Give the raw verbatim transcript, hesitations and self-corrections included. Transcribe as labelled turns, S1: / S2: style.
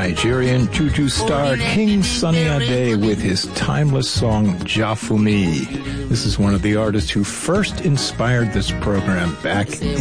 S1: Nigerian juju star King Sunny Ade with his timeless song Jafumi. This is one of the artists who first inspired this program back